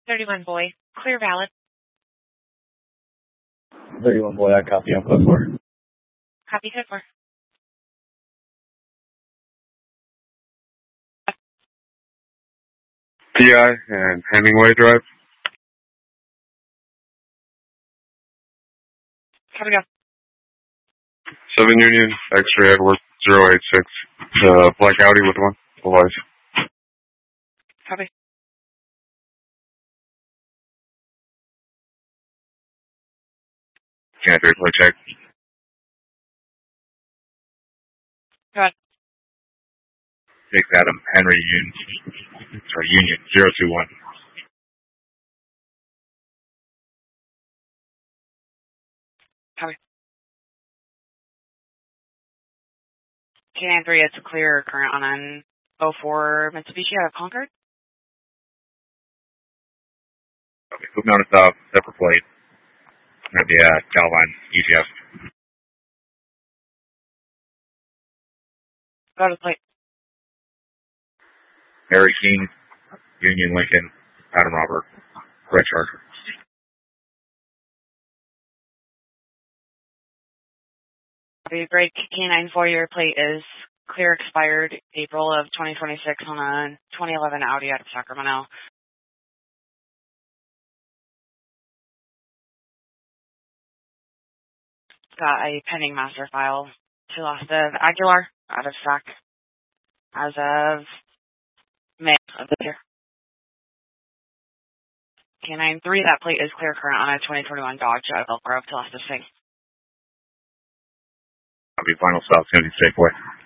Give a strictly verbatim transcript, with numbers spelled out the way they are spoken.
thirty-one boy, clear valid. thirty-one boy, I copy on code four. Copy code four. P I and Hemingway Drive. Copy go. seven Union, X-ray Edward, zero eight six. Uh, black Audi with one device. Copy. Can't do play check. Go ahead. Six Adam, Henry Union. Sorry, Union, zero two one. Copy. K nine three, it's a clear current on an oh four Mitsubishi out of Concord. Okay, moving on to south, separate plate. That'd be uh, Calvine, E T F. Go to the plate. Harry King, Union Lincoln, Adam Robert, Red Charger. The grade K nine four, your plate is clear expired April of twenty twenty-six on a twenty eleven Audi out of Sacramento. Got a pending master file to lost of Aguilar out of Sac as of May of this year. K nine three, that plate is clear current on a twenty twenty-one Dodge out of Elk Grove to lost of Sing. I'll be final stop, Sandy Safeway.